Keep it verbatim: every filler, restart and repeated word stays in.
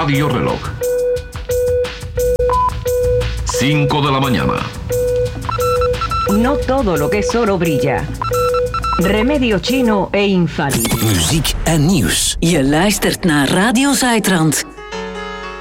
Radio Reloj. cinco de la mañana. No todo lo que es oro brilla. Remedio chino e infalible. Muziek en nieuws. Je luistert naar Radio Zuidrand.